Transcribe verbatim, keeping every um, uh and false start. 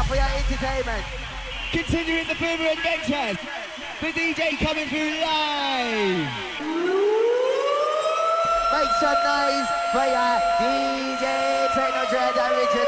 for your entertainment. Continuing the Boomer Adventures, the D J coming through live. Make some noise for your D J Techno Dread Original.